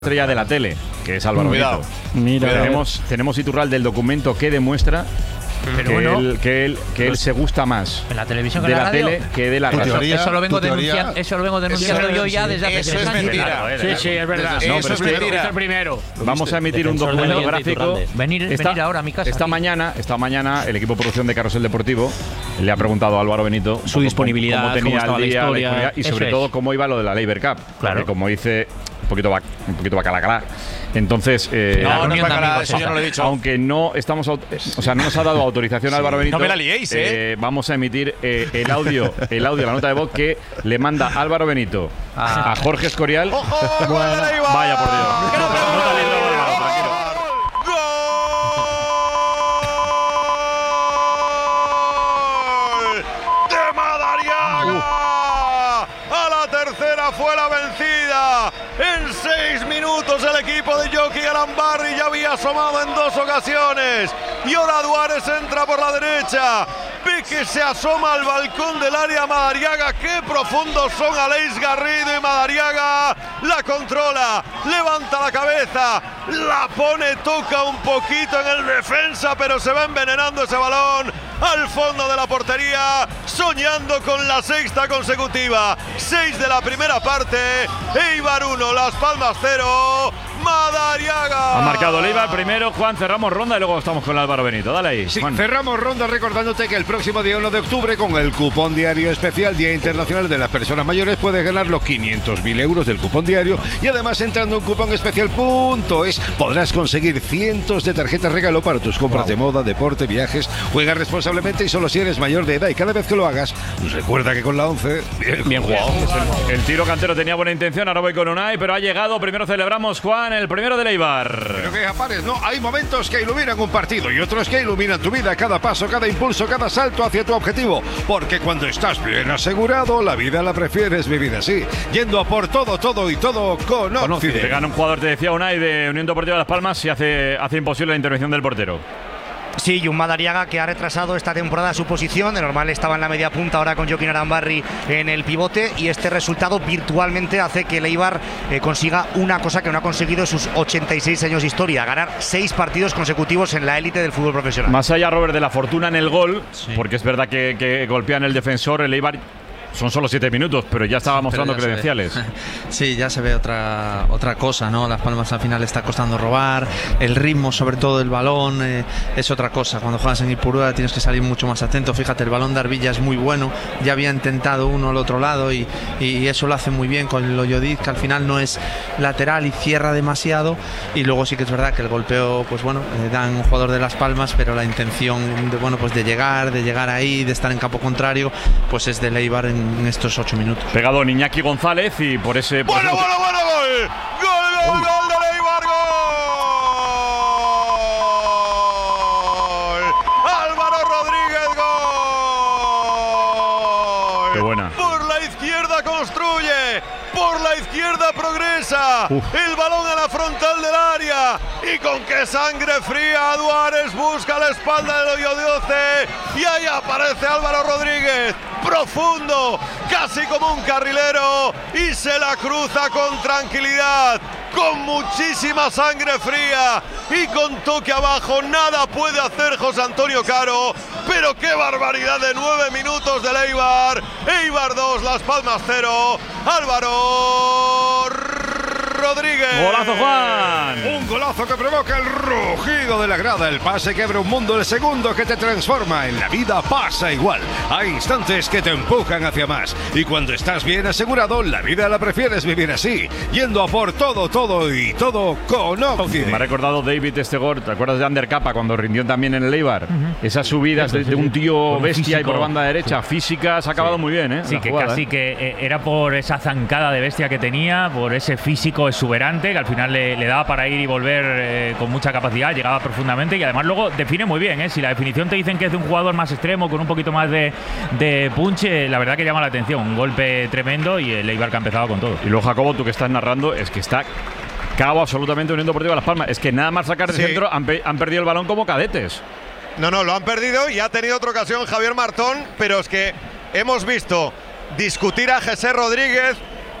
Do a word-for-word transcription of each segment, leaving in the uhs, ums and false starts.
estrella de la tele, que es Álvaro Cuidado. Benito. Mira, tenemos, tenemos Iturral del documento que demuestra Pero que, bueno, él, que, él, que él se gusta más en la televisión que de en la, la radio. tele que de la radio. teoría- Eso lo vengo tu teoría- denunciando, eso lo vengo denunciando Eso- yo ya desde hace eso tres es años. mentira. Claro, eh, Sí, sí, es verdad. Desde- No, eso pero es es que- mentira. Es el primero. Vamos a emitir un Defensor del documento oyente gráfico. Iturralde. Venir- esta, venir ahora a mi casa, Esta aquí. mañana, esta mañana el equipo de producción de Carrusel Deportivo le ha preguntado a Álvaro Benito un Su poco disponibilidad, cómo tenía cómo estaba el la día, historia. disponibilidad y sobre Eso todo es. cómo iba lo de la Labour Cup. Claro. Porque como dice un poquito, bac- un poquito bacalacalá. Entonces, eh, La No, no reunión es de bacalá, amigos eso yo esa. no lo he dicho. aunque no estamos, aut- o sea, no nos ha dado autorización Álvaro Benito. No me la liéis, ¿eh? Vamos a emitir eh, el audio, el audio, la nota de voz que le manda Álvaro Benito Ah. a Jorge Escorial. ¡Ojo! ¡Gol de Leibar! Vaya por Dios. No, pero no te ha librado Álvaro, tranquilo. ¡Gol de Madariaga! A la tercera fue la vencida. En seis minutos el equipo de Jocky Arambarri ya había asomado en dos ocasiones. Y ahora Duárez entra por la derecha. Ve que se asoma al balcón del área Madariaga. Qué profundos son Aleix Garrido y Madariaga. La controla, levanta la cabeza, la pone, toca un poquito en el defensa, pero se va envenenando ese balón al fondo de la portería, soñando con la sexta consecutiva. Seis de la primera parte, Eibar uno, Las Palmas cero, Madariaga. Ha marcado el Eibar primero, Juan, cerramos ronda y luego estamos con Álvaro Benito. Dale ahí, Sí, Juan. cerramos ronda recordándote que el próximo día uno de octubre con el cupón diario especial Día Internacional de las Personas Mayores puedes ganar los quinientos mil euros del cupón diario y además entrando en cupón especial punto es podrás conseguir cientos de tarjetas regalo para tus compras de moda, deporte, viajes. Juega responsablemente y solo si eres mayor de edad y cada vez que lo hagas recuerda que con la once bien, Bien jugado. El tiro cantero tenía buena intención, ahora voy con Unai, pero ha llegado. Primero celebramos, Juan, el primero del Eibar. Pero que apares, no, hay momentos que iluminan un partido y otros que iluminan tu vida, cada paso, cada impulso, cada salto hacia tu objetivo. Porque cuando estás bien asegurado, la vida la prefieres vivir así, yendo a por todo, todo y todo con Te Occident. gana un jugador, te decía Unai, de Unión Deportiva Las Palmas y hace, hace imposible la intervención del portero. Sí, y un Madariaga que ha retrasado esta temporada su posición. De normal estaba en la media punta, ahora con Joaquín Arambarri en el pivote. Y este resultado virtualmente hace que el Eibar eh, consiga una cosa que no ha conseguido en sus ochenta y seis años de historia: ganar seis partidos consecutivos en la élite del fútbol profesional. Más allá, Robert, de la fortuna en el gol, porque es verdad que, que golpean el defensor, el Eibar. Son solo siete minutos, pero ya estaba mostrando Pero ya se credenciales. ve. Sí, ya se ve otra otra cosa, ¿no? Las Palmas al final está costando robar, el ritmo, sobre todo del balón, eh, es otra cosa. Cuando juegas en Ipurúa tienes que salir mucho más atento. Fíjate, el balón de Arvilla es muy bueno, ya había intentado uno al otro lado y, y eso lo hace muy bien con el Oyodiz, que al final no es lateral y cierra demasiado. Y luego sí que es verdad que el golpeo, pues bueno, eh, dan un jugador de Las Palmas, pero la intención de, bueno, pues de llegar, de llegar ahí, de estar en campo contrario, pues es del Eibar en en estos ocho minutos. Pegado Iñaki González y por ese. por Bueno, ese- bueno, bueno, gol. Gol, gol, gol de Eibar, gol. Álvaro Rodríguez, gol. Qué buena. Por la izquierda construye, por la izquierda progresa. Uf. El balón a la frontal del área. Y con qué sangre fría Duárez busca la espalda del Oyodioce. Y ahí aparece Álvaro Rodríguez. Profundo, casi como un carrilero. Y se la cruza con tranquilidad. Con muchísima sangre fría y con toque abajo. Nada puede hacer José Antonio Caro. Pero qué barbaridad de nueve minutos del Eibar. Eibar dos, Las Palmas cero. Álvaro Rodríguez. ¡Golazo, Juan! Un golazo que provoca el rugido de la grada, el pase que abre un mundo, el segundo que te transforma. En la vida pasa igual. Hay instantes que te empujan hacia más. Y cuando estás bien asegurado, la vida la prefieres vivir así, yendo a por todo, todo y todo con Occident. Me ha recordado David Estegor, ¿te acuerdas de Ander Capa cuando rindió también en el Eibar? Esas subidas de, de un tío Con un bestia y por físico. banda derecha, física, se ha acabado muy bien, ¿eh? Sí, La que jugada, casi ¿eh? que eh, era por esa zancada de bestia que tenía, por ese físico exuberante que al final le, le daba para ir y volver eh, con mucha capacidad, llegaba profundamente y además luego define muy bien, ¿eh? Si la definición te dicen que es de un jugador más extremo, con un poquito más de, de punch, eh, la verdad que llama la atención. Un golpe tremendo y el Eibar que ha empezado con todo. Y luego, Jacobo, tú que estás narrando, es que está cabo absolutamente Unión Deportiva Las Palmas. Es que nada más sacar de Sí. centro han, pe- han perdido el balón como cadetes. No, no, lo han perdido y ha tenido otra ocasión Javier Martón, pero es que hemos visto discutir a José Rodríguez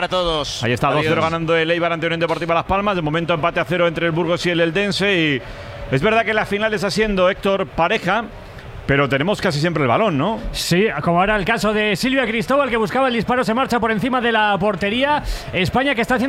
para todos. Ahí está, dos cero ganando el Eibar ante Unión Deportiva Las Palmas. De momento empate a cero entre el Burgos y el Eldense. Y es verdad que la final está siendo, Héctor, pareja. Pero tenemos casi siempre el balón, ¿no? Sí, como ahora el caso de Silvia Cristóbal, que buscaba el disparo, se marcha por encima de la portería. España que está haciendo